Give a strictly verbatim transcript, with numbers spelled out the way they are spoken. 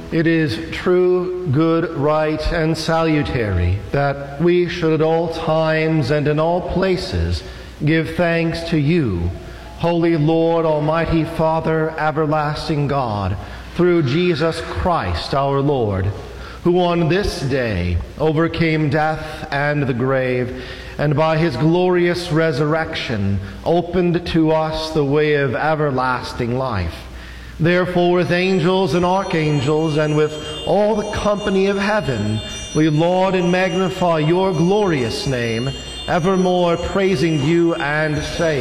It is true, good, right, and salutary that we should at all times and in all places give thanks to you, Holy Lord, Almighty Father, everlasting God, through Jesus Christ our Lord, who on this day overcame death and the grave, and by his glorious resurrection opened to us the way of everlasting life. Therefore, with angels and archangels and with all the company of heaven, we laud and magnify your glorious name, evermore praising you and saying,